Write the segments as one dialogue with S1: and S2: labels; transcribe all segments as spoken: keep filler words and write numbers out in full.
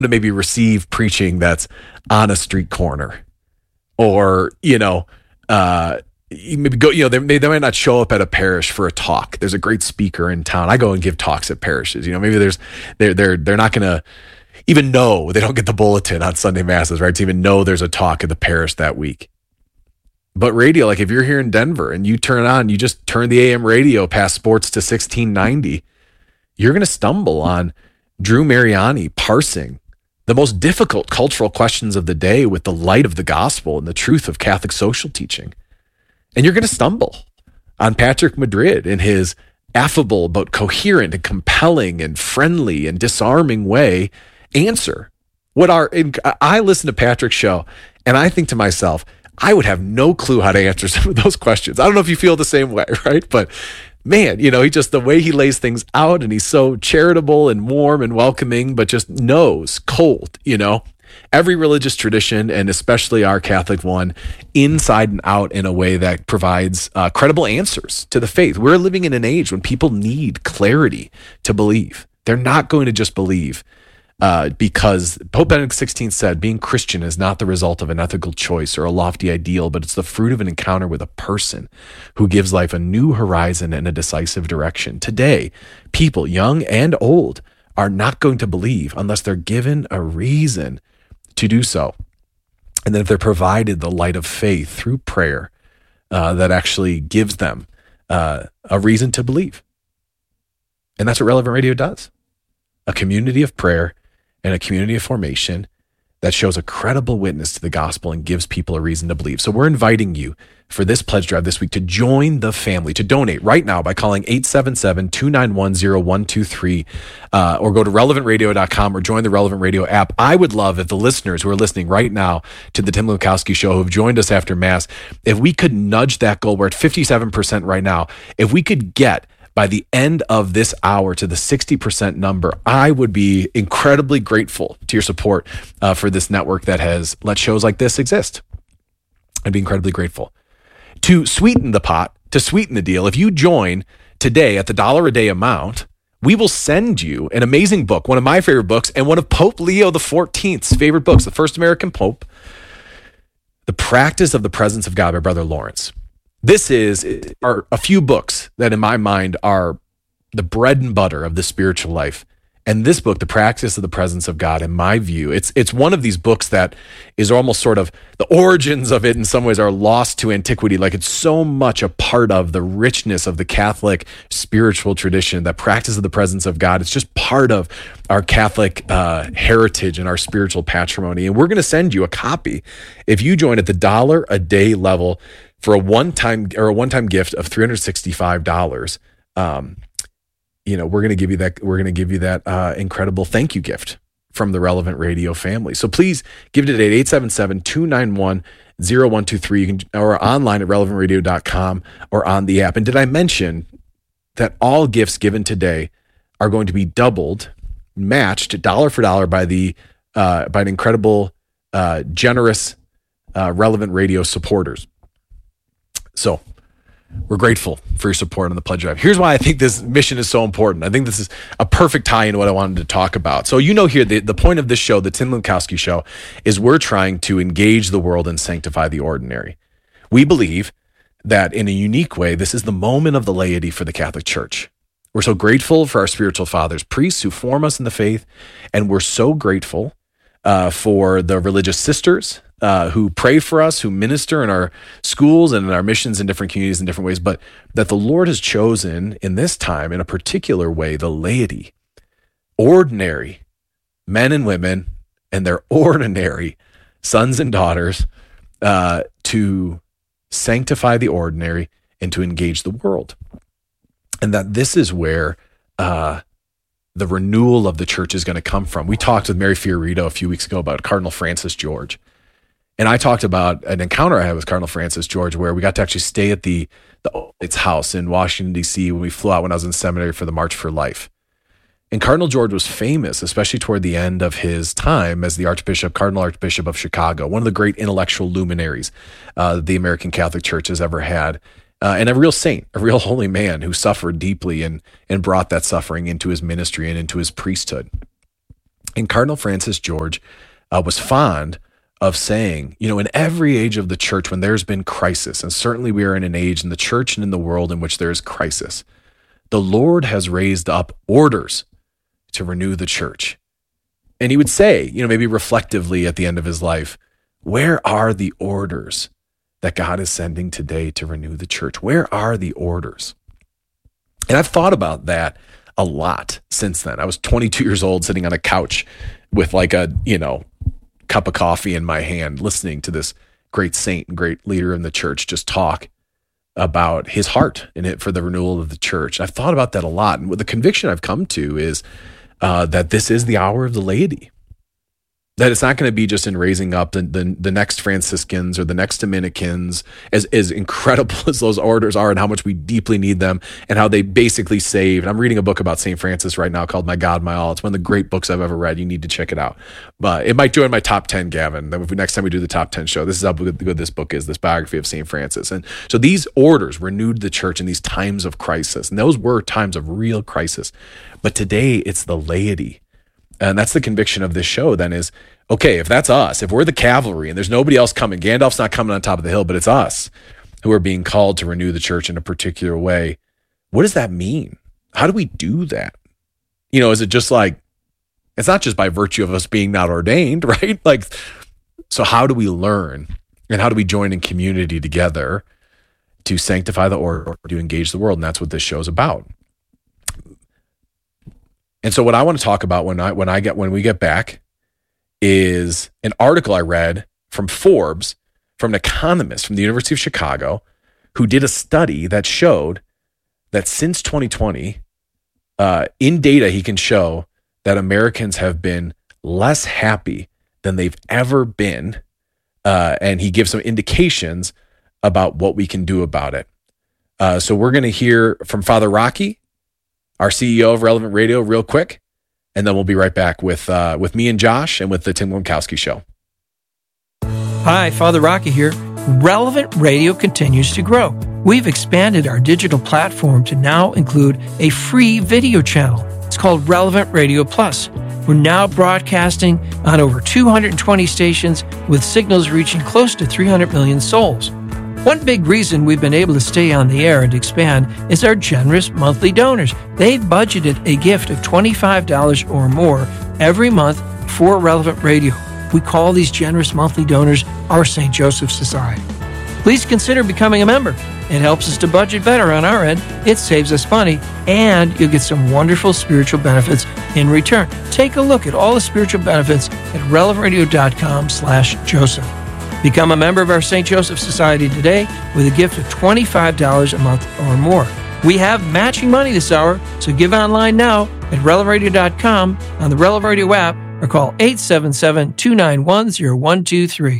S1: to maybe receive preaching that's on a street corner, or, you know, uh, you maybe go, you know, they, they might not show up at a parish for a talk. There's a great speaker in town. I go and give talks at parishes. You know, maybe there's, they're, they're, they're not going to even know, they don't get the bulletin on Sunday masses, right? To even know there's a talk at the parish that week. But radio, like if you're here in Denver and you turn on, you just turn the A M radio past sports to sixteen ninety, you're going to stumble on Drew Mariani parsing the most difficult cultural questions of the day with the light of the gospel and the truth of Catholic social teaching. And you're going to stumble on Patrick Madrid in his affable but coherent and compelling and friendly and disarming way answer what our, I listen to Patrick's show and I think to myself, I would have no clue how to answer some of those questions. I don't know if you feel the same way, right? But man, you know, he just, the way he lays things out, and he's so charitable and warm and welcoming, but just knows cold, you know, every religious tradition, and especially our Catholic one, inside and out in a way that provides uh, credible answers to the faith. We're living in an age when people need clarity to believe. They're not going to just believe uh, because Pope Benedict the sixteenth said, being Christian is not the result of an ethical choice or a lofty ideal, but it's the fruit of an encounter with a person who gives life a new horizon and a decisive direction. Today, people, young and old, are not going to believe unless they're given a reason to do so. And then if they're provided the light of faith through prayer uh, that actually gives them uh, a reason to believe. And that's what Relevant Radio does. A community of prayer and a community of formation that shows a credible witness to the gospel and gives people a reason to believe. So we're inviting you for this pledge drive this week to join the family, to donate right now by calling eight seven seven, two nine one, zero one two three uh, or go to relevant radio dot com or join the Relevant Radio app. I would love if the listeners who are listening right now to the Tim Lukowski Show, who have joined us after Mass, if we could nudge that goal. We're at fifty-seven percent right now. If we could get by the end of this hour to the sixty percent number, I would be incredibly grateful to your support uh, for this network that has let shows like this exist. I'd be incredibly grateful. To sweeten the pot, to sweeten the deal, if you join today at the dollar a day amount, we will send you an amazing book, one of my favorite books, and one of Pope Leo the fourteenth's favorite books, the first American Pope, The Practice of the Presence of God by Brother Lawrence. This is are a few books that in my mind are the bread and butter of the spiritual life. And this book, The Practice of the Presence of God, in my view, it's it's one of these books that is almost sort of, the origins of it in some ways are lost to antiquity. Like it's so much a part of the richness of the Catholic spiritual tradition, that practice of the presence of God. It's just part of our Catholic uh, heritage and our spiritual patrimony. And we're going to send you a copy if you join at the dollar a day level for a one-time or a one-time gift of three hundred sixty-five dollars. Um, you know, we're going to give you that, we're going to give you that uh, incredible thank you gift from the Relevant Radio family. So please give it today at eight seven seven, two nine one, zero one two three. You can, or online at relevant radio dot com or on the app. And did I mention that all gifts given today are going to be doubled, matched dollar for dollar by the, uh, by an incredible, uh, generous, uh, Relevant Radio supporters. So we're grateful for your support on the pledge drive. Here's why I think this mission is so important. I think this is a perfect tie into what I wanted to talk about. So you know here, the, the point of this show, the Tim Lukowski Show, is we're trying to engage the world and sanctify the ordinary. We believe that in a unique way, this is the moment of the laity for the Catholic Church. We're so grateful for our spiritual fathers, priests who form us in the faith, and we're so grateful uh, for the religious sisters Uh, who pray for us, who minister in our schools and in our missions in different communities in different ways, but that the Lord has chosen in this time, in a particular way, the laity, ordinary men and women and their ordinary sons and daughters uh, to sanctify the ordinary and to engage the world. And that this is where uh, the renewal of the church is going to come from. We talked with Mary Fiorito a few weeks ago about Cardinal Francis George. And I talked about an encounter I had with Cardinal Francis George where we got to actually stay at the, the its house in Washington, D C when we flew out when I was in seminary for the March for Life. And Cardinal George was famous, especially toward the end of his time as the Archbishop, Cardinal Archbishop of Chicago, one of the great intellectual luminaries uh, the American Catholic Church has ever had, uh, and a real saint, a real holy man who suffered deeply and, and brought that suffering into his ministry and into his priesthood. And Cardinal Francis George uh, was fond of saying, you know, in every age of the church, when there's been crisis, and certainly we are in an age in the church and in the world in which there is crisis, the Lord has raised up orders to renew the church. And he would say, you know, maybe reflectively at the end of his life, where are the orders that God is sending today to renew the church? Where are the orders? And I've thought about that a lot since then. I was twenty-two years old, sitting on a couch with like a, you know, cup of coffee in my hand, listening to this great saint and great leader in the church just talk about his heart in it for the renewal of the church. And I've thought about that a lot. And what the conviction I've come to is uh, that this is the hour of the laity. That it's not going to be just in raising up the, the, the next Franciscans or the next Dominicans, as, as incredible as those orders are and how much we deeply need them and how they basically saved. I'm reading a book about Saint Francis right now called My God, My All. It's one of the great books I've ever read. You need to check it out. But it might join my top ten, Gavin. Next time we do the top ten show, this is how good, good this book is, this biography of Saint Francis. And so these orders renewed the church in these times of crisis. And those were times of real crisis. But today it's the laity. And that's the conviction of this show then is, okay, if that's us, if we're the cavalry and there's nobody else coming, Gandalf's not coming on top of the hill, but it's us who are being called to renew the church in a particular way. What does that mean? How do we do that? You know, is it just like, it's not just by virtue of us being not ordained, right? Like, so how do we learn and how do we join in community together to sanctify the order, or to engage the world? And that's what this show is about. And so what I want to talk about when I when I get when we get back is an article I read from Forbes, from an economist from the University of Chicago, who did a study that showed that since twenty twenty, uh, in data he can show that Americans have been less happy than they've ever been, uh, and he gives some indications about what we can do about it. Uh, so we're going to hear from Father Rocky, our C E O of Relevant Radio, real quick, and then we'll be right back with uh, with me and Josh and with the Tim Glemkowski Show.
S2: Hi, Father Rocky here. Relevant Radio continues to grow. We've expanded our digital platform to now include a free video channel. It's called Relevant Radio Plus. We're now broadcasting on over two hundred twenty stations with signals reaching close to three hundred million souls. One big reason we've been able to stay on the air and expand is our generous monthly donors. They've budgeted a gift of twenty-five dollars or more every month for Relevant Radio. We call these generous monthly donors our Saint Joseph Society. Please consider becoming a member. It helps us to budget better on our end, it saves us money, and you'll get some wonderful spiritual benefits in return. Take a look at all the spiritual benefits at relevant radio dot com slash Joseph. Become a member of our Saint Joseph Society today with a gift of twenty-five dollars a month or more. We have matching money this hour, so give online now at relevant radio dot com, on the Relevant Radio app, or call eight seven seven, two nine one, zero one two three.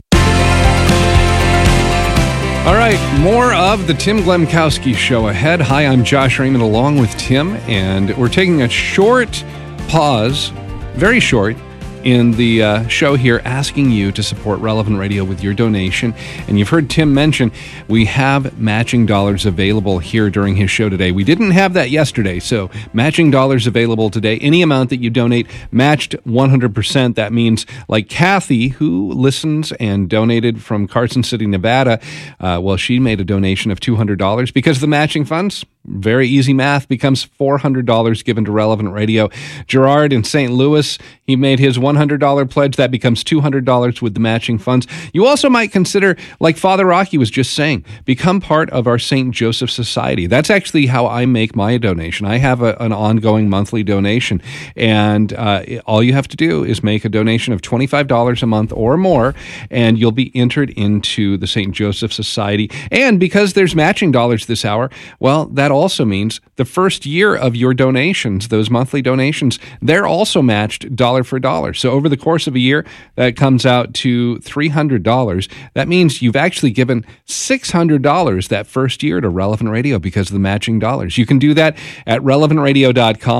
S3: All right, more of the Tim Glemkowski Show ahead. Hi, I'm Josh Raymond along with Tim, and we're taking a short pause, very short, in the uh, show here, asking you to support Relevant Radio with your donation. And you've heard Tim mention we have matching dollars available here during his show today. We didn't have that yesterday, so matching dollars available today. Any amount that you donate matched one hundred percent. That means like Kathy, who listens and donated from Carson City, Nevada, uh, well, she made a donation of two hundred dollars because the matching funds, very easy math, becomes four hundred dollars given to Relevant Radio. Gerard in Saint Louis, he made his one hundred dollars pledge. That becomes two hundred dollars with the matching funds. You also might consider, like Father Rocky was just saying, become part of our Saint Joseph Society. That's actually how I make my donation. I have a, an ongoing monthly donation, and uh, all you have to do is make a donation of twenty-five dollars a month or more, and you'll be entered into the Saint Joseph Society. And because there's matching dollars this hour, well, that also means the first year of your donations, those monthly donations, they're also matched dollar for dollar. So over the course of a year, that comes out to three hundred dollars. That means you've actually given six hundred dollars that first year to Relevant Radio because of the matching dollars. You can do that at relevant radio dot com,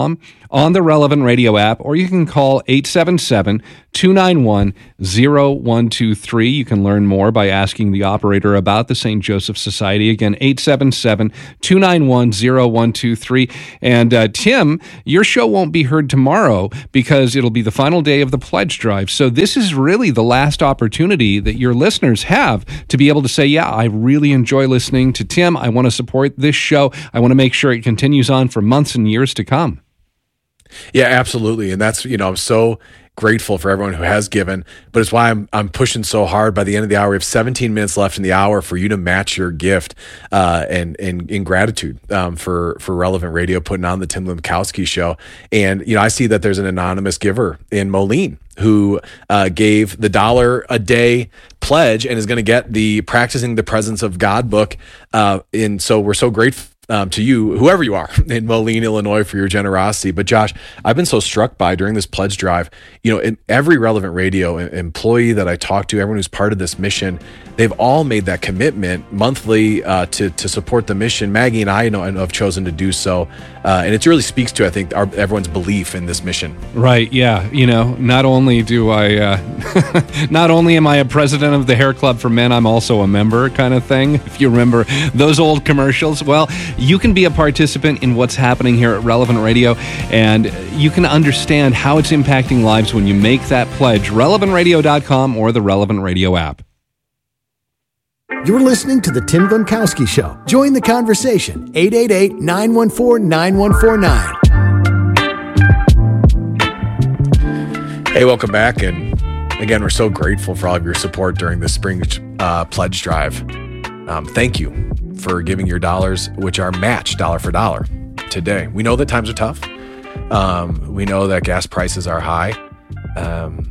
S3: on the Relevant Radio app, or you can call eight seven seven, two nine one, zero one two three. You can learn more by asking the operator about the Saint Joseph Society. Again, eight seven seven, two nine one, zero one two three. And uh, Tim, your show won't be heard tomorrow because it'll be the final day of the pledge drive. So this is really the last opportunity that your listeners have to be able to say, yeah, I really enjoy listening to Tim. I want to support this show. I want to make sure it continues on for months and years to come.
S1: Yeah, absolutely. And that's, you know, I'm so grateful for everyone who has given, but it's why I'm I'm pushing so hard. By the end of the hour, we have seventeen minutes left in the hour for you to match your gift uh, and, and in gratitude um, for for Relevant Radio putting on the Tim Glemkowski Show. And, you know, I see that there's an anonymous giver in Moline who uh, gave the dollar a day pledge and is going to get the Practicing the Presence of God book. Uh, and so we're so grateful Um, to you, whoever you are in Moline, Illinois, for your generosity. But Josh, I've been so struck by during this pledge drive, you know, in every Relevant Radio employee that I talk to, everyone who's part of this mission, they've all made that commitment monthly uh, to to support the mission. Maggie and I know have chosen to do so, uh, and it really speaks to, I think, our, everyone's belief in this mission.
S3: Right? Yeah. You know, not only do I, uh, not only am I a president of the Hair Club for Men, I'm also a member, kind of thing. If you remember those old commercials, well, you can be a participant in what's happening here at Relevant Radio, and you can understand how it's impacting lives when you make that pledge. relevant radio dot com or the Relevant Radio app.
S4: You're listening to the Tim Glemkowski Show. Join the conversation. eight eight eight, nine one four, nine one four nine.
S1: Hey, welcome back. And again, we're so grateful for all of your support during the spring uh, pledge drive. Um, thank you for giving your dollars, which are matched dollar for dollar today. We know that times are tough. Um, we know that gas prices are high. Um,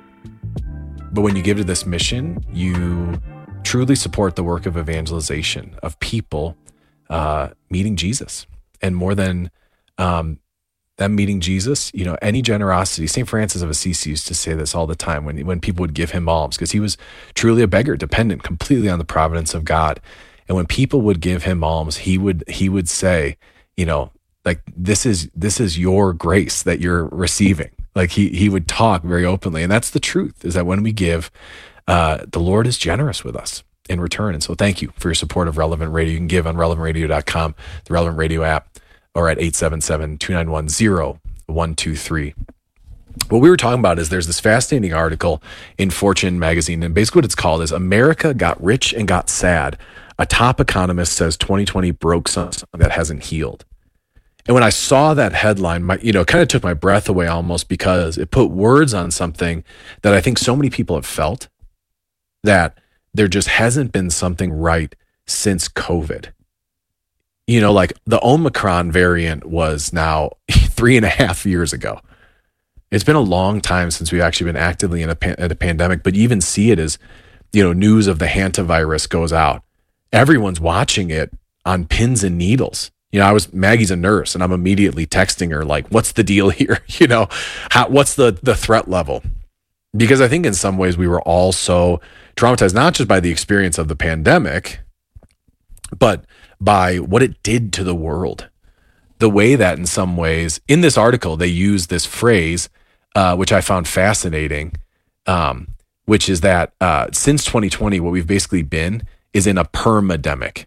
S1: but when you give to this mission, you truly support the work of evangelization, of people uh, meeting Jesus. And more than um, them meeting Jesus, you know, any generosity. Saint Francis of Assisi used to say this all the time when, when people would give him alms, because he was truly a beggar, dependent completely on the providence of God. And when people would give him alms, he would he would say, you know, like, this is this is your grace that you're receiving. Like he he would talk very openly. And that's the truth, is that when we give, uh, the Lord is generous with us in return. And so thank you for your support of Relevant Radio. You can give on relevant radio dot com, the Relevant Radio app, or at eight seven seven, two nine one, zero one two three. What we were talking about is there's this fascinating article in Fortune magazine, and basically what it's called is America Got Rich and Got Sad. A top economist says twenty twenty broke something that hasn't healed. And when I saw that headline, my, you know, it kind of took my breath away almost, because it put words on something that I think so many people have felt, that there just hasn't been something right since COVID. You know, like the Omicron variant was now three and a half years ago. It's been a long time since we've actually been actively in a, pan- in a pandemic, but you even see it as, you know, news of the hantavirus goes out. Everyone's watching it on pins and needles. You know, I was, Maggie's a nurse, and I'm immediately texting her, like, what's the deal here? You know, how, what's the, the threat level? Because I think in some ways we were all so traumatized, not just by the experience of the pandemic, but by what it did to the world. The way that in some ways, in this article, they use this phrase, uh, which I found fascinating, um, which is that uh, since twenty twenty, what we've basically been is in a permademic.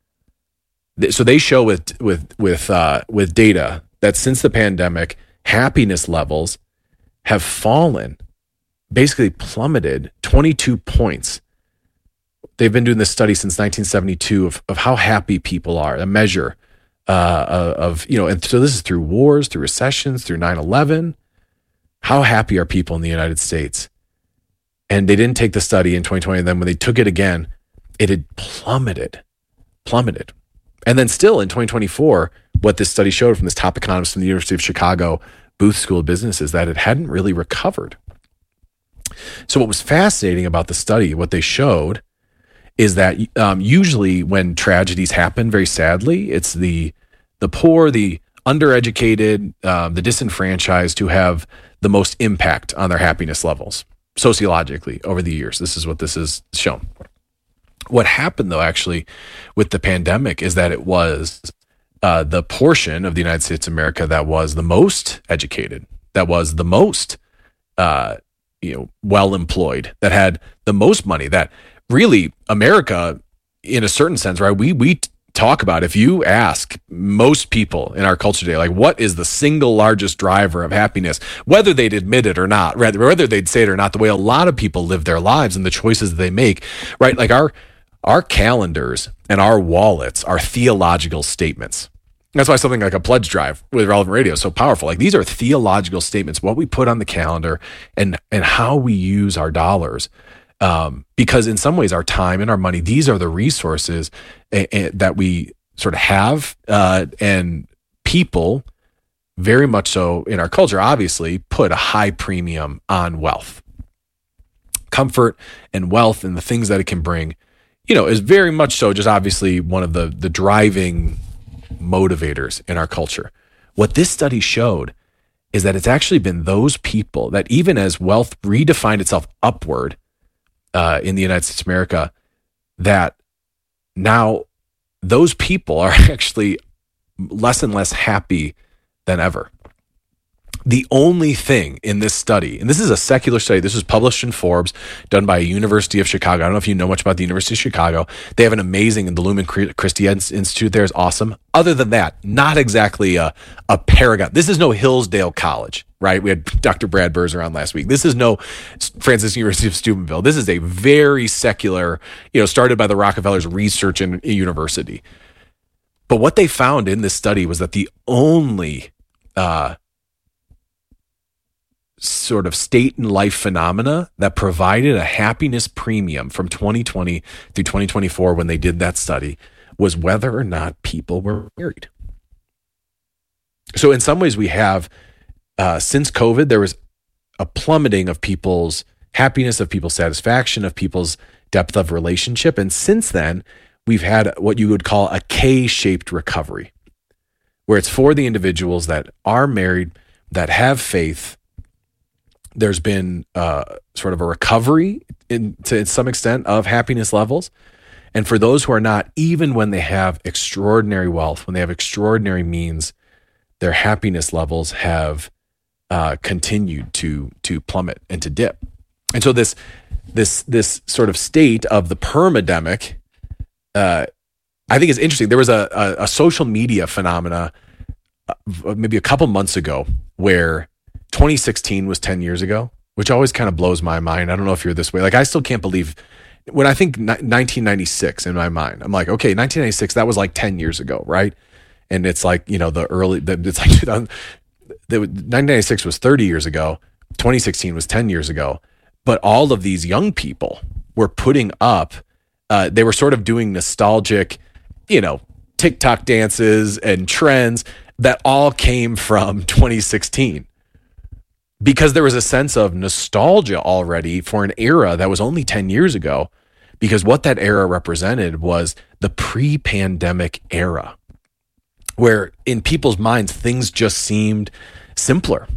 S1: So they show with with with uh, with data that since the pandemic, happiness levels have fallen, basically plummeted twenty-two points. They've been doing this study since nineteen seventy-two of, of how happy people are, a measure uh, of, you know, and so this is through wars, through recessions, through nine eleven. How happy are people in the United States? And they didn't take the study in twenty twenty. And then when they took it again, it had plummeted, plummeted. And then still in twenty twenty-four, what this study showed from this top economist from the University of Chicago Booth School of Business is that it hadn't really recovered. So what was fascinating about the study, what they showed, is that um, usually when tragedies happen, very sadly, it's the the poor, the undereducated, um, the disenfranchised who have the most impact on their happiness levels sociologically over the years. This is what this is shown. What happened, though, actually, with the pandemic is that it was uh, the portion of the United States of America that was the most educated, that was the most uh, you know, well employed, that had the most money, that really America, in a certain sense, right? We we talk about, if you ask most people in our culture today, like, what is the single largest driver of happiness, whether they'd admit it or not, rather whether they'd say it or not, the way a lot of people live their lives and the choices that they make, right? Like our our calendars and our wallets are theological statements. That's why something like a pledge drive with Relevant Radio is so powerful. Like, these are theological statements, what we put on the calendar and and how we use our dollars. Um, because in some ways, our time and our money, these are the resources a, a, that we sort of have, uh, and people, very much so in our culture, obviously put a high premium on wealth. Comfort and wealth and the things that it can bring, you know, is very much so just obviously one of the the driving motivators in our culture. What this study showed is that it's actually been those people that, even as wealth redefined itself upward uh, in the United States of America, that now those people are actually less and less happy than ever. The only thing in this study, and this is a secular study, this was published in Forbes, done by University of Chicago. I don't know if you know much about the University of Chicago. They have an amazing, and the Lumen Christi Institute there is awesome. Other than that, not exactly a, a paragon. This is no Hillsdale College, right? We had Doctor Brad Burrs on last week. This is no Francis University of Steubenville. This is a very secular, you know, started by the Rockefellers Research and University. But what they found in this study was that the only uh, sort of state and life phenomena that provided a happiness premium from twenty twenty through twenty twenty-four when they did that study was whether or not people were married. So in some ways we have, uh, since COVID, there was a plummeting of people's happiness, of people's satisfaction, of people's depth of relationship. And since then, we've had what you would call a K-shaped recovery, where it's for the individuals that are married, that have faith. There's been uh, sort of a recovery in, to some extent of happiness levels. And for those who are not, even when they have extraordinary wealth, when they have extraordinary means, their happiness levels have uh, continued to to plummet and to dip. And so this this this sort of state of the permademic, uh, I think is interesting. There was a, a, a social media phenomena uh, maybe a couple months ago where twenty sixteen was ten years ago, which always kind of blows my mind. I don't know if you're this way. Like, I still can't believe when I think nineteen ninety-six in my mind, I'm like, okay, nineteen ninety-six, that was like ten years ago, right? And it's like, you know, the early, the, it's like the, nineteen ninety-six was thirty years ago. twenty sixteen was ten years ago. But all of these young people were putting up, uh, they were sort of doing nostalgic, you know, TikTok dances and trends that all came from twenty sixteen. Because there was a sense of nostalgia already for an era that was only ten years ago, because what that era represented was the pre-pandemic era, where in people's minds, things just seemed simpler.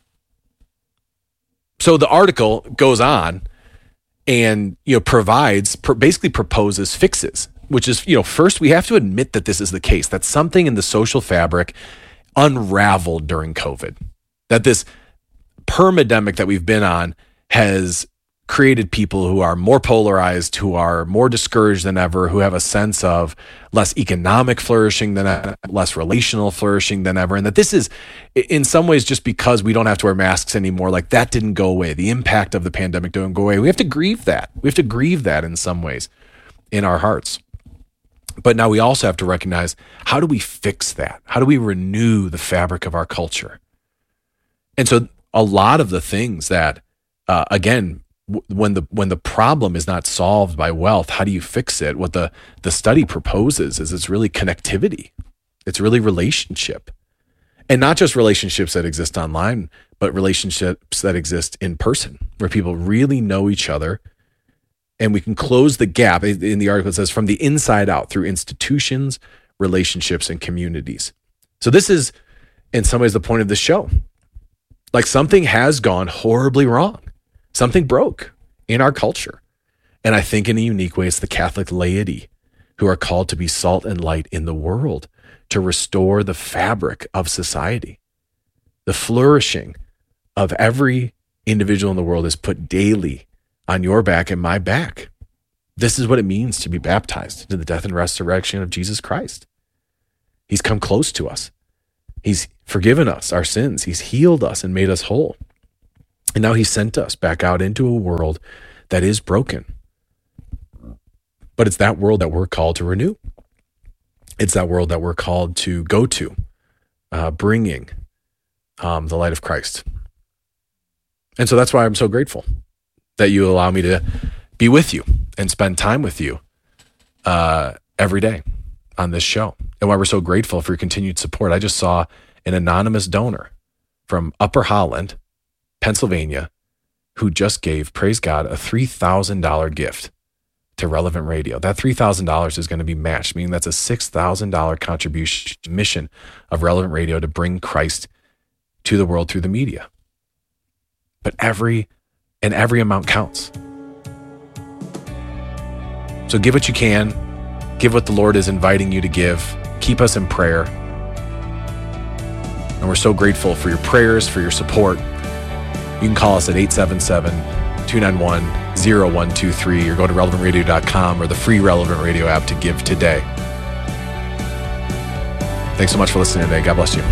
S1: So the article goes on and, you know, provides, basically proposes fixes, which is, you know, first we have to admit that this is the case, that something in the social fabric unraveled during COVID, that this permademic that we've been on has created people who are more polarized, who are more discouraged than ever, who have a sense of less economic flourishing than ever, less relational flourishing than ever. And that this is in some ways just because we don't have to wear masks anymore, like that didn't go away. The impact of the pandemic didn't go away. We have to grieve that. We have to grieve that in some ways in our hearts. But now we also have to recognize, how do we fix that? How do we renew the fabric of our culture? And so a lot of the things that, uh, again, w- when the when the problem is not solved by wealth, how do you fix it? What the the study proposes is it's really connectivity. It's really relationship. And not just relationships that exist online, but relationships that exist in person, where people really know each other. And we can close the gap. In the article, it says, from the inside out through institutions, relationships, and communities. So this is, in some ways, the point of this show. Like, something has gone horribly wrong. Something broke in our culture. And I think in a unique way, it's the Catholic laity who are called to be salt and light in the world, to restore the fabric of society. The flourishing of every individual in the world is put daily on your back and my back. This is what it means to be baptized into the death and resurrection of Jesus Christ. He's come close to us. He's forgiven us our sins. He's healed us and made us whole. And now he sent us back out into a world that is broken. But it's that world that we're called to renew. It's that world that we're called to go to, uh, bringing um, the light of Christ. And so that's why I'm so grateful that you allow me to be with you and spend time with you uh, every day on this show. And why we're so grateful for your continued support. I just saw an anonymous donor from Upper Holland, Pennsylvania, who just gave, praise God, a three thousand dollars gift to Relevant Radio. That three thousand dollars is going to be matched, meaning that's a six thousand dollars contribution mission of Relevant Radio to bring Christ to the world through the media. But every and every amount counts. So give what you can. Give what the Lord is inviting you to give. Keep us in prayer. And we're so grateful for your prayers, for your support. You can call us at eight seven seven, two nine one, zero one two three or go to relevant radio dot com or the free Relevant Radio app to give today. Thanks so much for listening today. God bless you.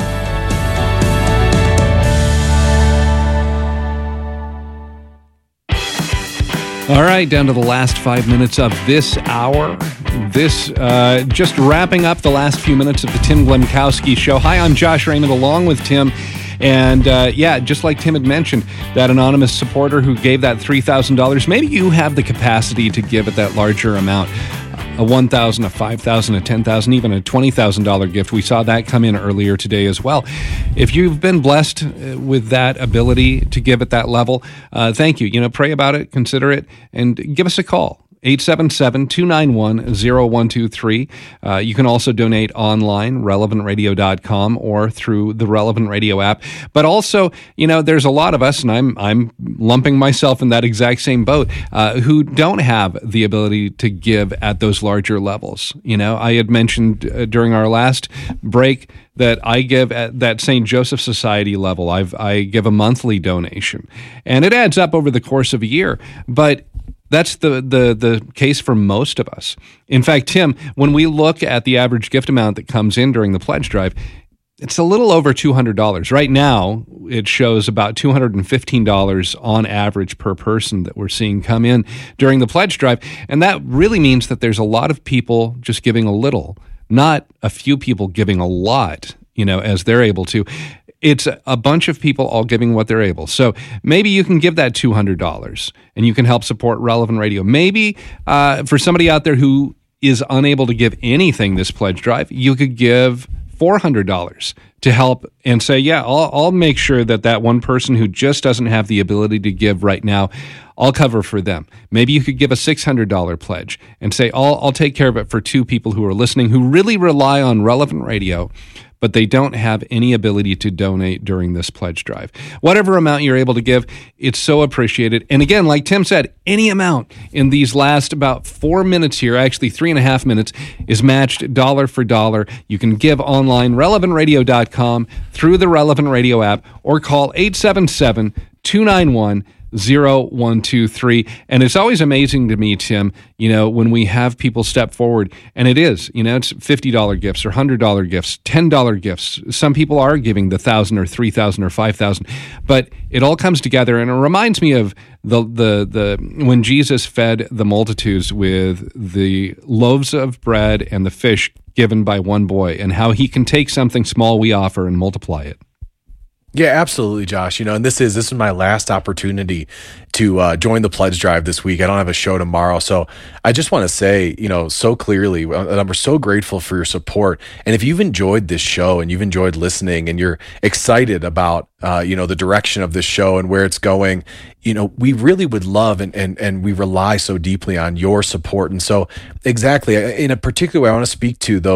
S3: All right, down to the last five minutes of this hour. This, uh, just wrapping up the last few minutes of the Tim Glemkowski Show. Hi, I'm Josh Raymond along with Tim. And uh, yeah, just like Tim had mentioned, that anonymous supporter who gave that three thousand dollars, maybe you have the capacity to give at that larger amount. A one thousand dollars, a five thousand dollars, a ten thousand dollars, even a twenty thousand dollars gift. We saw that come in earlier today as well. If you've been blessed with that ability to give at that level, uh, thank you. You know, pray about it, consider it, and give us a call. eight seven seven, two nine one, zero one two three. Uh, you can also donate online, relevant radio dot com, or through the Relevant Radio app. But also, you know, there's a lot of us, and I'm I'm lumping myself in that exact same boat, uh, who don't have the ability to give at those larger levels. You know, I had mentioned uh, during our last break that I give at that Saint Joseph Society level. I've I give a monthly donation, and it adds up over the course of a year. But that's the, the the case for most of us. In fact, Tim, when we look at the average gift amount that comes in during the pledge drive, it's a little over two hundred dollars. Right now, it shows about two hundred fifteen dollars on average per person that we're seeing come in during the pledge drive. And that really means that there's a lot of people just giving a little, not a few people giving a lot, you know, as they're able to. It's a bunch of people all giving what they're able. So maybe you can give that two hundred dollars and you can help support Relevant Radio. Maybe uh, for somebody out there who is unable to give anything this pledge drive, you could give four hundred dollars to help and say, yeah, I'll, I'll make sure that that one person who just doesn't have the ability to give right now, I'll cover for them. Maybe you could give a six hundred dollars pledge and say, I'll, I'll take care of it for two people who are listening, who really rely on Relevant Radio, but they don't have any ability to donate during this pledge drive. Whatever amount you're able to give, it's so appreciated. And again, like Tim said, any amount in these last about four minutes here, actually three and a half minutes, is matched dollar for dollar. You can give online, relevant radio dot com, through the Relevant Radio app, or call eight seven seven, two nine one, zero one two three. And it's always amazing to me, Tim, you know, when we have people step forward, and it is, you know, it's fifty dollars gifts or one hundred dollars gifts, ten dollars gifts. Some people are giving the one thousand dollars or three thousand dollars or five thousand dollars, but it all comes together. And it reminds me of the, the, the, when Jesus fed the multitudes with the loaves of bread and the fish given by one boy, and how he can take something small we offer and multiply it.
S1: Yeah, absolutely, Josh. You know, and this is this is my last opportunity to uh, join the pledge drive this week. I don't have a show tomorrow, so I just want to say, you know, so clearly that I'm so grateful for your support. And if you've enjoyed this show and you've enjoyed listening, and you're excited about, uh, you know, the direction of this show and where it's going, you know, we really would love and and and we rely so deeply on your support. And so, exactly, in a particular way, I want to speak to those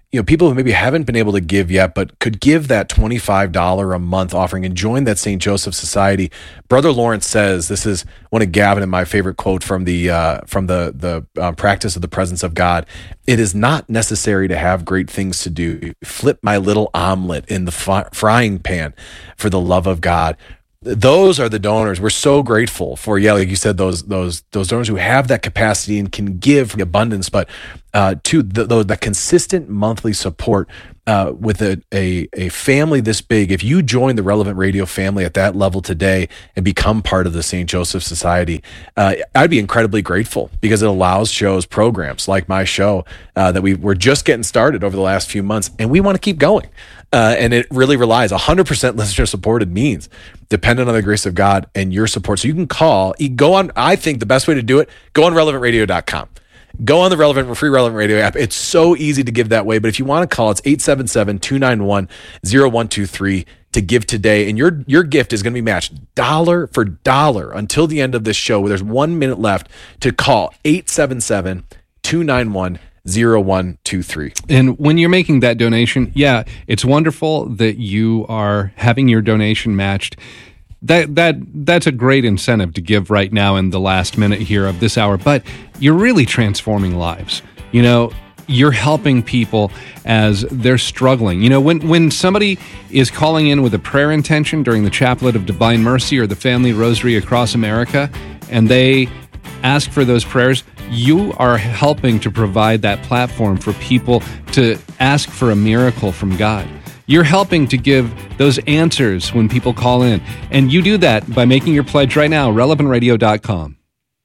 S1: you know, people who maybe haven't been able to give yet, but could give that twenty-five dollars a month offering and join that Saint Joseph Society. Brother Lawrence says, this is one of Gavin and my favorite quote from the uh, from the the uh, practice of the presence of God. It is not necessary to have great things to do. Flip my little omelet in the fi- frying pan for the love of God. Those are the donors. We're so grateful for, yeah, like you said, those those those donors who have that capacity and can give from the abundance, but uh, to the, the the consistent monthly support uh, with a, a a family this big. If you join the Relevant Radio family at that level today and become part of the Saint Joseph Society, uh, I'd be incredibly grateful, because it allows shows, programs like my show uh, that we we're just getting started over the last few months, and we want to keep going. Uh, and it really relies one hundred percent listener supported means dependent on the grace of God and your support. So you can call, you go on, I think the best way to do it, go on relevant radio dot com. Go on the Relevant free Relevant Radio app. It's so easy to give that way. But if you want to call, it's eight seven seven, two nine one, zero one two three to give today. And your your gift is going to be matched dollar for dollar until the end of this show, where there's one minute left to call eight seven seven, two nine one, zero one two three.
S3: And when you're making that donation, yeah, it's wonderful that you are having your donation matched. That that that's a great incentive to give right now in the last minute here of this hour. But you're really transforming lives. You know, you're helping people as they're struggling. You know, when when somebody is calling in with a prayer intention during the Chaplet of Divine Mercy or the Family Rosary across America, and they ask for those prayers, you are helping to provide that platform for people to ask for a miracle from God. You're helping to give those answers when people call in. And you do that by making your pledge right now, relevant radio dot com.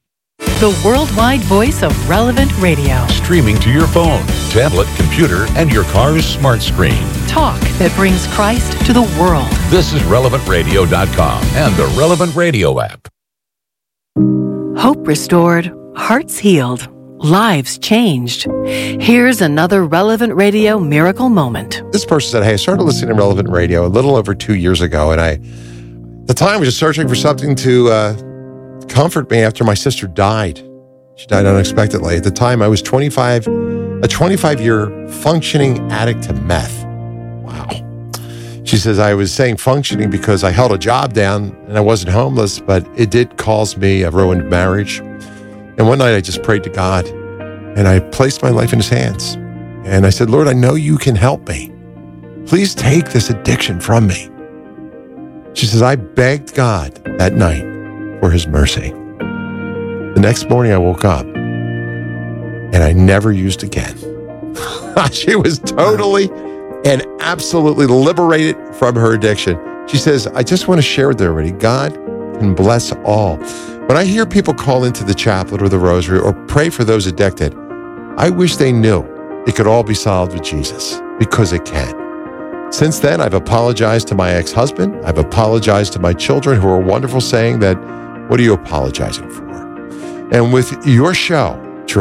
S5: The worldwide voice of Relevant Radio.
S6: Streaming to your phone, tablet, computer, and your car's smart screen.
S5: Talk that brings Christ to the world.
S6: This is relevant radio dot com and the Relevant Radio app.
S5: Hope restored, hearts healed, lives changed. Here's another Relevant Radio miracle moment.
S7: This person said, hey, I started listening to Relevant Radio a little over two years ago, and I, at the time, was just searching for something to uh, comfort me after my sister died. She died unexpectedly. At the time, I was twenty-five, a twenty-five-year functioning addict to meth. Wow. She says, I was saying functioning because I held a job down and I wasn't homeless, but it did cause me a ruined marriage. And one night I just prayed to God and I placed my life in his hands. And I said, Lord, I know you can help me. Please take this addiction from me. She says, I begged God that night for his mercy. The next morning I woke up and I never used again. She was totally and absolutely liberated from her addiction. She says, I just want to share with everybody, God can bless all. When I hear people call into the chaplet or the rosary or pray for those addicted, I wish they knew it could all be solved with Jesus, because it can. Since then, I've apologized to my ex-husband. I've apologized to my children, who are wonderful, saying that, what are you apologizing for? And with your show,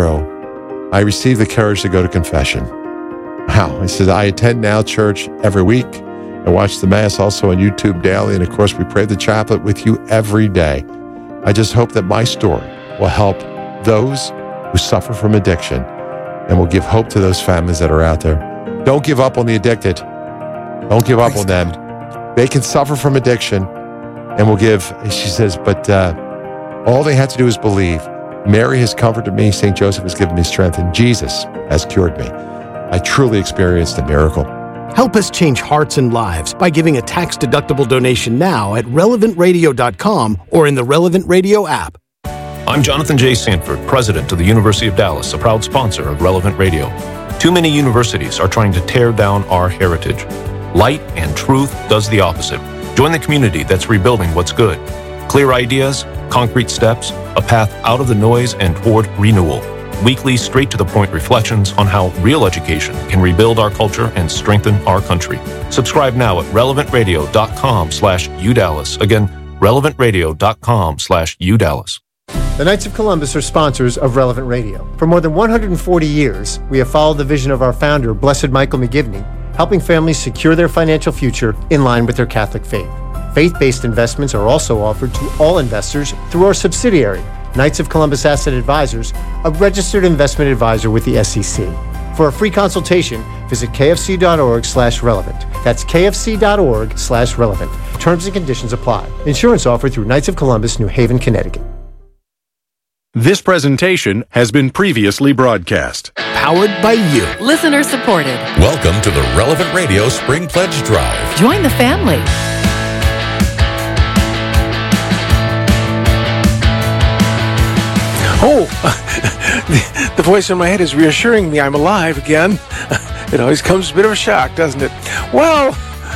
S7: Drew, I received the courage to go to confession. Wow. I said, I attend Now Church every week. I watch the Mass also on YouTube daily. And of course, we pray the chaplet with you every day. I just hope that my story will help those who suffer from addiction and will give hope to those families that are out there. Don't give up on the addicted. Don't give up on them. They can suffer from addiction, and will give, she says, but uh, all they have to do is believe. Mary has comforted me. Saint Joseph has given me strength, and Jesus has cured me. I truly experienced a miracle.
S4: Help us change hearts and lives by giving a tax-deductible donation now at relevant radio dot com or in the Relevant Radio app.
S8: I'm Jonathan J. Sanford, president of the University of Dallas, a proud sponsor of Relevant Radio. Too many universities are trying to tear down our heritage. Light and truth does the opposite. Join the community that's rebuilding what's good. Clear ideas, concrete steps, a path out of the noise and toward renewal. Weekly, straight-to-the-point reflections on how real education can rebuild our culture and strengthen our country. Subscribe now at relevant radio dot com slash U Dallas. Again, relevant radio dot com slash U Dallas.
S9: The Knights of Columbus are sponsors of Relevant Radio. For more than one hundred forty years, we have followed the vision of our founder, Blessed Michael McGivney, helping families secure their financial future in line with their Catholic faith. Faith-based investments are also offered to all investors through our subsidiary, Knights of Columbus Asset Advisors, a registered investment advisor with the S E C. For a free consultation, visit kfc.org slash relevant. That's kfc.org slash relevant. Terms and conditions apply. Insurance offered through Knights of Columbus, New Haven, Connecticut.
S10: This presentation has been previously broadcast.
S4: Powered by you.
S5: Listener supported.
S6: Welcome to the Relevant Radio Spring Pledge Drive.
S5: Join the family.
S2: Oh, the, the voice in my head is reassuring me I'm alive again. It always comes as a bit of a shock, doesn't it? Well,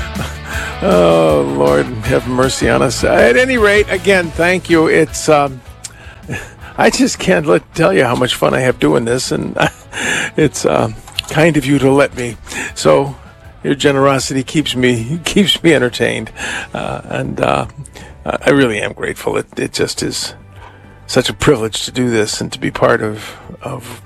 S2: oh, Lord, have mercy on us. At any rate, again, thank you. It's, um, I just can't let, tell you how much fun I have doing this, and it's uh, kind of you to let me. So your generosity keeps me keeps me entertained, uh, and uh, I really am grateful. It, it just is such a privilege to do this and to be part of, of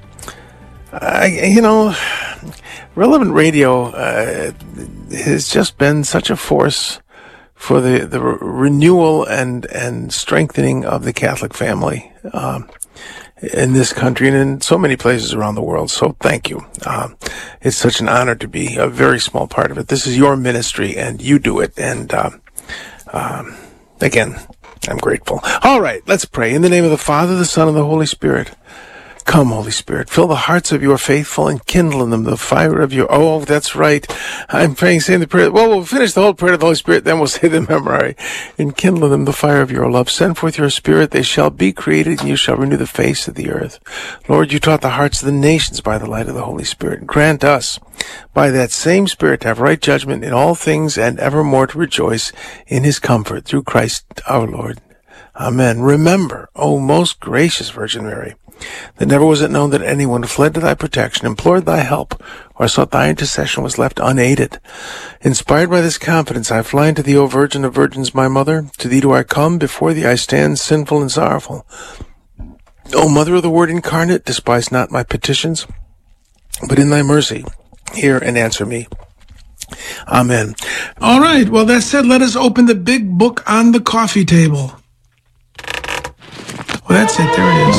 S2: I, you know, Relevant Radio uh, has just been such a force for the, the re- renewal and, and strengthening of the Catholic family um, in this country and in so many places around the world. So thank you. Um, it's such an honor to be a very small part of it. This is your ministry and you do it. And um, um, again, I'm grateful. All right, let's pray. In the name of the Father, the Son, and the Holy Spirit. Come, Holy Spirit, fill the hearts of your faithful and kindle in them the fire of your... Oh, that's right. I'm praying, saying the prayer. Well, we'll finish the whole prayer of the Holy Spirit, then we'll say the memorare. And kindle in them the fire of your love. Send forth your Spirit. They shall be created, and you shall renew the face of the earth. Lord, you taught the hearts of the nations by the light of the Holy Spirit. Grant us, by that same Spirit, to have right judgment in all things and evermore to rejoice in his comfort through Christ our Lord. Amen. Remember, O most gracious Virgin Mary, that never was it known that anyone who fled to thy protection, implored thy help, or sought thy intercession was left unaided. Inspired by this confidence, I fly unto thee, O Virgin of Virgins, my mother. To thee do I come, before thee I stand, sinful and sorrowful. O Mother of the Word incarnate, despise not my petitions, but in thy mercy hear and answer me. Amen.
S11: All right, well, that said, let us open the big book on the coffee table. Well, that's it. There it is.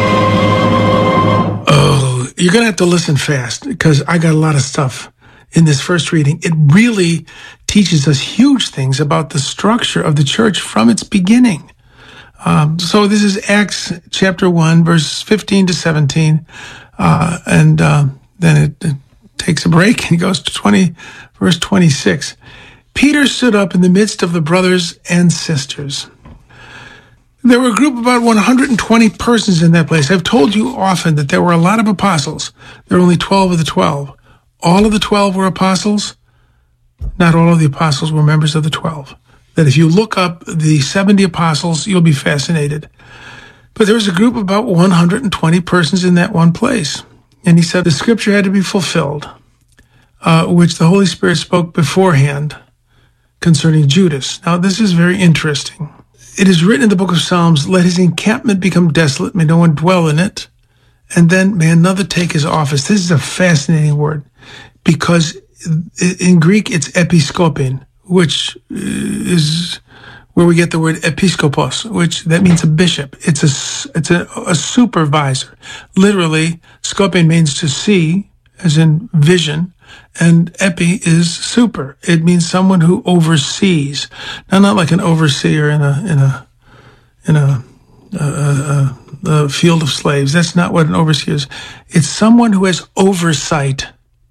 S11: Oh, you're going to have to listen fast because I got a lot of stuff in this first reading. It really teaches us huge things about the structure of the church from its beginning. Um, so this is Acts chapter one, verse fifteen to seventeen. Uh, and uh, then it, it takes a break and goes to twenty, verse twenty-six. Peter stood up in the midst of the brothers and sisters. There were a group of about one hundred twenty persons in that place. I've told you often that there were a lot of apostles. There were only twelve of the twelve. All of the twelve were apostles. Not all of the apostles were members of the twelve. That if you look up the seventy apostles, you'll be fascinated. But there was a group of about one hundred twenty persons in that one place. And he said the scripture had to be fulfilled, uh, which the Holy Spirit spoke beforehand concerning Judas. Now, this is very interesting. It is written in the book of Psalms, let his encampment become desolate, may no one dwell in it, and then may another take his office. This is a fascinating word, because in Greek it's episkopin, which is where we get the word episkopos, which that means a bishop. It's a, it's a, a supervisor. Literally, skopin means to see, as in vision, and epi is super. It means someone who oversees. Now, not like an overseer in a in a in a, a, a, a field of slaves. That's not what an overseer is. It's someone who has oversight.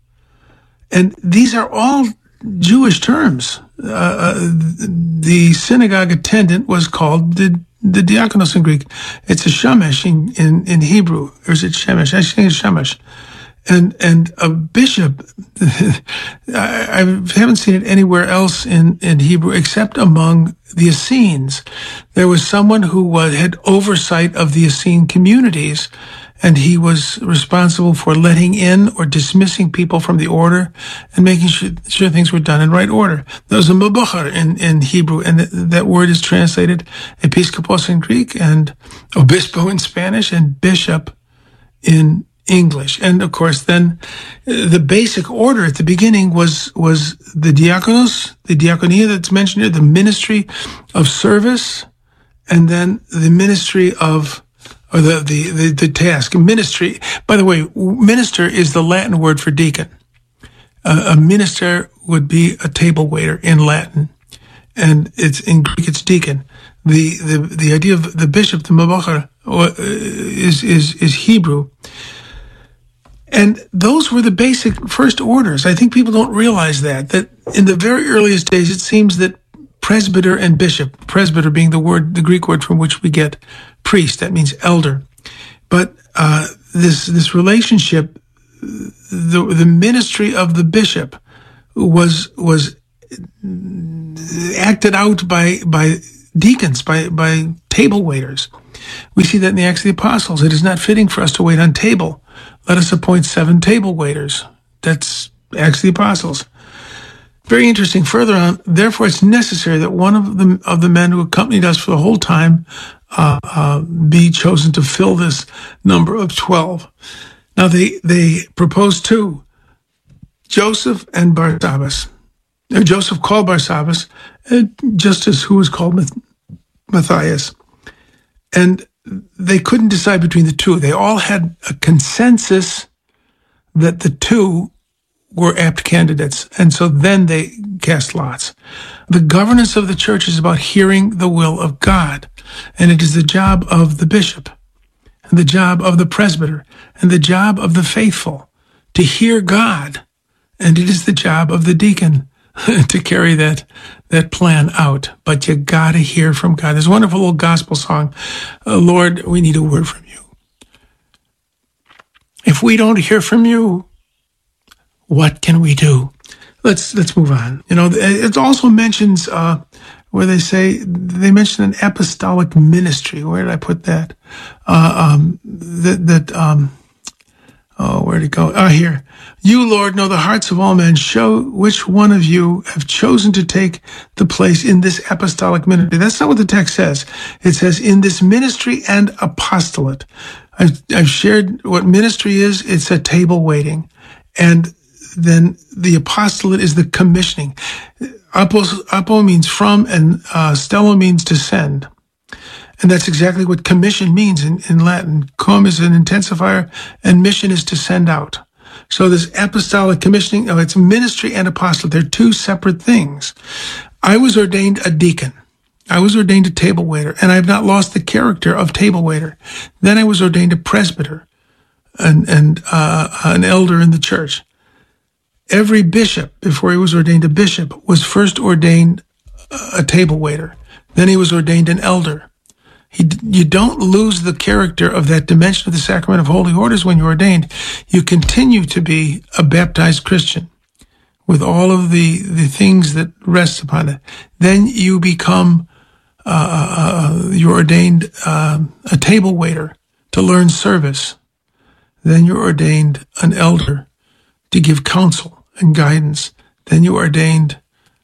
S11: And these are all Jewish terms. Uh, the synagogue attendant was called the the diakonos in Greek. It's a shemesh in, in, in Hebrew. Or is it shemesh? I think it's shemesh. And, and a bishop, I, I haven't seen it anywhere else in, in Hebrew except among the Essenes. There was someone who was, had oversight of the Essene communities, and he was responsible for letting in or dismissing people from the order and making sure, sure things were done in right order. There was a mebucher in, in Hebrew, and th- that word is translated episkopos in Greek and obispo in Spanish and bishop in English. And of course, then uh, the basic order at the beginning was was the diakonos, the diakonia that's mentioned here, the ministry of service, and then the ministry of or the, the, the, the task. Ministry, by the way, minister is the Latin word for deacon. Uh, a minister would be a table waiter in Latin, and it's in Greek it's deacon. The the the idea of the bishop, the mabachar, is is is Hebrew. And those were the basic first orders. I think people don't realize that, that in the very earliest days, it seems that presbyter and bishop, presbyter being the word, the Greek word from which we get priest, that means elder. But uh, this this relationship, the the ministry of the bishop was was acted out by by deacons, by by table waiters. We see that in the Acts of the Apostles. It is not fitting for us to wait on table. Let us appoint seven table waiters. That's Acts of the Apostles. Very interesting. Further on, therefore, it's necessary that one of the of the men who accompanied us for the whole time uh, uh, be chosen to fill this number of twelve. Now, they they proposed two, Joseph and Barsabbas. Now, Joseph called Barsabbas, uh, just as who was called Matthias. And they couldn't decide between the two. They all had a consensus that the two were apt candidates. And so then they cast lots. The governance of the church is about hearing the will of God. And it is the job of the bishop, and the job of the presbyter, and the job of the faithful to hear God. And it is the job of the deacon to carry that that plan out. But you gotta hear from God. There's a wonderful little gospel song, uh, Lord, we need a word from you. If we don't hear from you, what can we do? Let's let's move on. You know, it also mentions uh, where they say, they mention an apostolic ministry. Where did I put that? Uh, um, that, that um, oh, where'd it go? Ah, here. You, Lord, know the hearts of all men. Show which one of you have chosen to take the place in this apostolic ministry. That's not what the text says. It says in this ministry and apostolate. I've, I've shared what ministry is. It's a table waiting. And then the apostolate is the commissioning. Apos, apo means from, and uh, stello means to send. And that's exactly what commission means in, in Latin. Com is an intensifier, and mission is to send out. So this apostolic commissioning, oh, it's ministry and apostolate. They're two separate things. I was ordained a deacon. I was ordained a table waiter, and I have not lost the character of table waiter. Then I was ordained a presbyter and, and uh, an elder in the church. Every bishop, before he was ordained a bishop, was first ordained a table waiter. Then he was ordained an elder. He, you don't lose the character of that dimension of the sacrament of holy orders when you're ordained. You continue to be a baptized Christian with all of the, the things that rest upon it. Then you become, uh, uh, you're ordained uh, a table waiter to learn service. Then you're ordained an elder to give counsel and guidance. Then you're ordained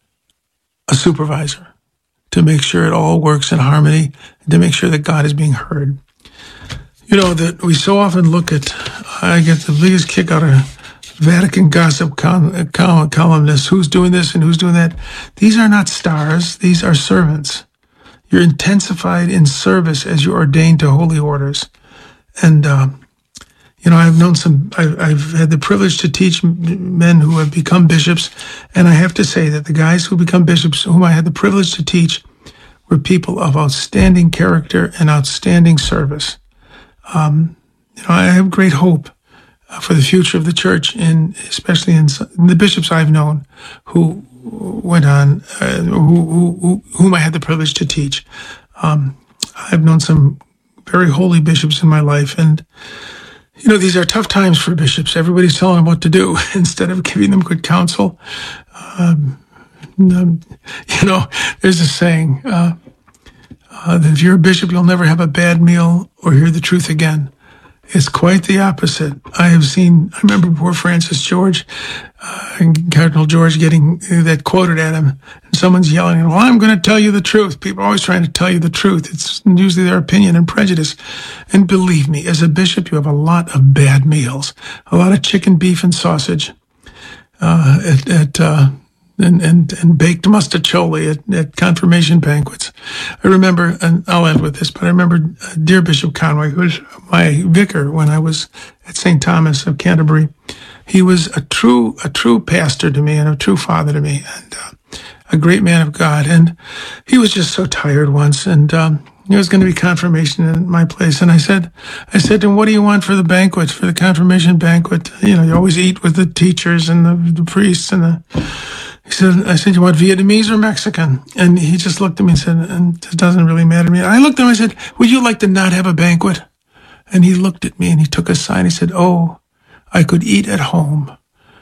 S11: a supervisor to make sure it all works in harmony, and to make sure that God is being heard. You know, that we so often look at, I get the biggest kick out of Vatican gossip col- col- columnists, who's doing this and who's doing that. These are not stars, these are servants. You're intensified in service as you're ordained to holy orders. And, um, you know, I've known some, I've, I've had the privilege to teach men who have become bishops, and I have to say that the guys who become bishops, whom I had the privilege to teach, were people of outstanding character and outstanding service. Um, you know, I have great hope uh, for the future of the church, and especially in, in the bishops I've known who went on, uh, who, who, who, whom I had the privilege to teach. Um, I've known some very holy bishops in my life, and you know, these are tough times for bishops. Everybody's telling them what to do instead of giving them good counsel. Um, you know, there's a saying uh, uh, that if you're a bishop, you'll never have a bad meal or hear the truth again. It's quite the opposite. I have seen, I remember poor Francis George, uh, and Cardinal George getting that quoted at him, and someone's yelling, well, I'm going to tell you the truth. People are always trying to tell you the truth. It's usually their opinion and prejudice. And believe me, as a bishop, you have a lot of bad meals, a lot of chicken, beef, and sausage uh, at, at uh, and, and, and baked mustacholi at, at confirmation banquets. I remember, and I'll end with this, but I remember uh, dear Bishop Conway, who was my vicar when I was at Saint Thomas of Canterbury. He was a true, a true pastor to me and a true father to me, and uh, a great man of God. And he was just so tired once, and um, there was going to be confirmation in my place. And I said, I said to him, what do you want for the banquet, for the confirmation banquet? You know, you always eat with the teachers and the, the priests and the, he said, I said, you want Vietnamese or Mexican? And he just looked at me and said, and it doesn't really matter to me. And I looked at him, I said, would you like to not have a banquet? And he looked at me and he took a sign. He said, oh, I could eat at home.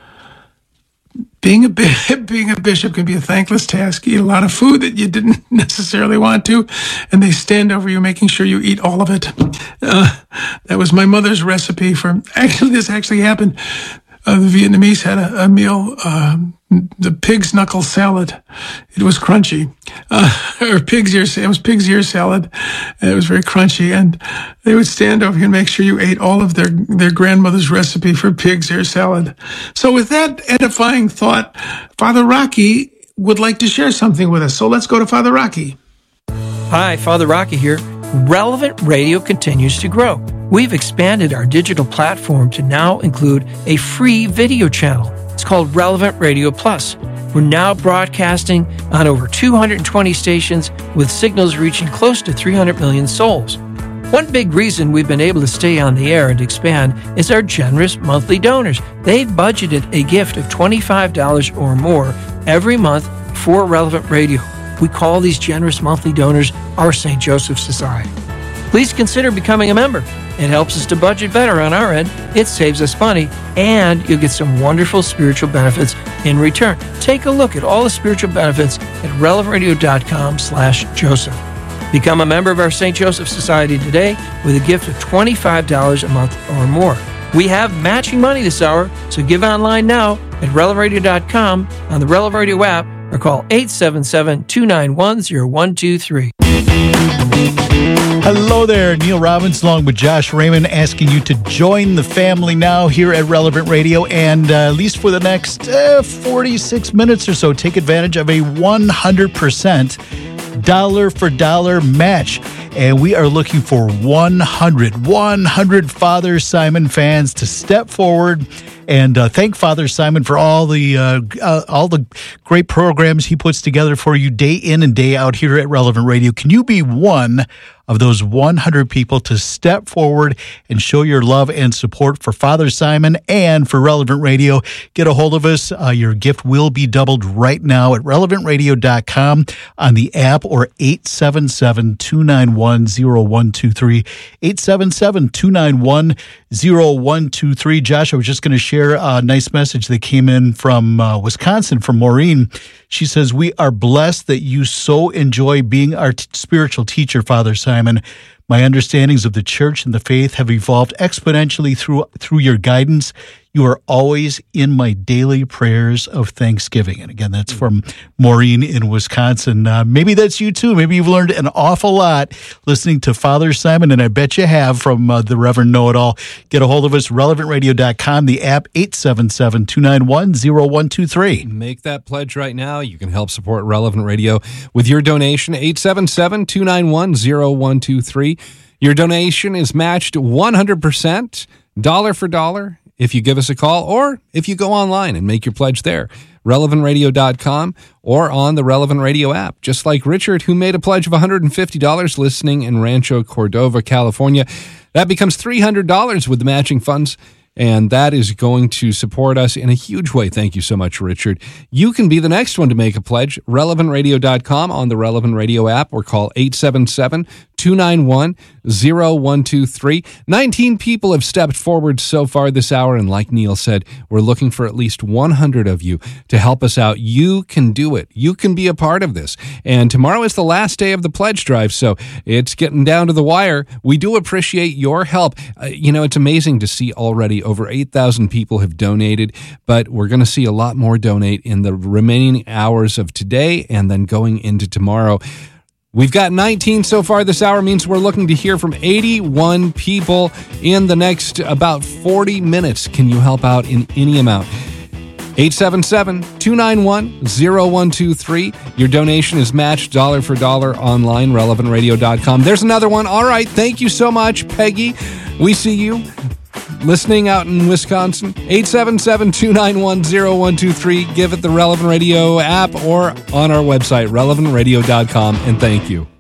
S11: Being a being a bishop can be a thankless task. You eat a lot of food that you didn't necessarily want to, and they stand over you making sure you eat all of it. Uh, that was my mother's recipe for, actually, this actually happened. Uh, the Vietnamese had a, a meal, uh, the pig's knuckle salad. It was crunchy. Uh, or pig's ear, it was pig's ear salad. And it was very crunchy. And they would stand over you and make sure you ate all of their, their grandmother's recipe for pig's ear salad. So with that edifying thought, Father Rocky would like to share something with us. So let's go to Father Rocky.
S2: Hi, Father Rocky here. Relevant Radio continues to grow. We've expanded our digital platform to now include a free video channel. It's called Relevant Radio Plus. We're now broadcasting on over two hundred twenty stations with signals reaching close to three hundred million souls. One big reason we've been able to stay on the air and expand is our generous monthly donors. They've budgeted a gift of twenty-five dollars or more every month for Relevant Radio. We call these generous monthly donors our Saint Joseph Society. Please consider becoming a member. It helps us to budget better on our end, it saves us money, and you'll get some wonderful spiritual benefits in return. Take a look at all the spiritual benefits at relevantradio.com slash Joseph. Become a member of our Saint Joseph Society today with a gift of twenty-five dollars a month or more. We have matching money this hour, so give online now at relevant radio dot com, on the Relevant Radio app, or call eight seven seven, two nine one, zero one two three.
S12: Hello there, Neil Robbins along with Josh Raymond asking you to join the family now here at Relevant Radio, and uh, at least for the next uh, forty-six minutes or so, take advantage of a one hundred percent dollar for dollar match. And we are looking for one hundred, one hundred Father Simon fans to step forward and uh, thank Father Simon for all the uh, uh, all the great programs he puts together for you day in and day out here at Relevant Radio. Can you be one of those one hundred people to step forward and show your love and support for Father Simon and for Relevant Radio? Get a hold of us. Uh, your gift will be doubled right now at relevant radio dot com on the app, or eight seven seven, two nine one, zero one two three. eight seven seven, two nine one, zero one two three. Josh, I was just going to share a nice message that came in from uh, Wisconsin from Maureen. She says, we are blessed that you so enjoy being our t- spiritual teacher, Father Simon. My understandings of the church and the faith have evolved exponentially through through your guidance. You are always in my daily prayers of thanksgiving. And again, that's from Maureen in Wisconsin. Uh, maybe that's you too. Maybe you've learned an awful lot listening to Father Simon, and I bet you have, from uh, the Reverend Know-It-All. Get a hold of us, relevant radio dot com, the app, eight seven seven, two nine one, zero one two three.
S3: Make that pledge right now. You can help support Relevant Radio with your donation, eight seven seven, two nine one, zero one two three. Your donation is matched one hundred percent, dollar for dollar, if you give us a call, or if you go online and make your pledge there, relevant radio dot com, or on the Relevant Radio app, just like Richard, who made a pledge of one hundred fifty dollars listening in Rancho Cordova, California. That becomes three hundred dollars with the matching funds, and that is going to support us in a huge way. Thank you so much, Richard. You can be the next one to make a pledge, relevant radio dot com, on the Relevant Radio app, or call eight seven seven, two nine one, zero one two three. nineteen people have stepped forward so far this hour, and like Neil said, we're looking for at least one hundred of you to help us out. You can do it. You can be a part of this. And tomorrow is the last day of the pledge drive, so it's getting down to the wire. We do appreciate your help. Uh, you know, it's amazing to see already over eight thousand people have donated, but we're going to see a lot more donate in the remaining hours of today and then going into tomorrow. We've got nineteen so far this hour, means we're looking to hear from eighty-one people in the next about forty minutes. Can you help out in any amount? eight seven seven, two nine one, zero one two three. Your donation is matched dollar for dollar online, relevant radio dot com. There's another one. All right. Thank you so much, Peggy. We see you listening out in Wisconsin. eight seven seven, two nine one, zero one two three. Give it the Relevant Radio app or on our website, relevant radio dot com. And thank you.